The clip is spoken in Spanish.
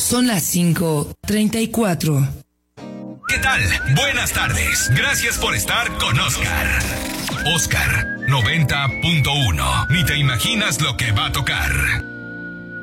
Son las 5:34. ¿Qué tal? Buenas tardes. Gracias por estar con Oscar. Oscar 90.1. Ni te imaginas lo que va a tocar.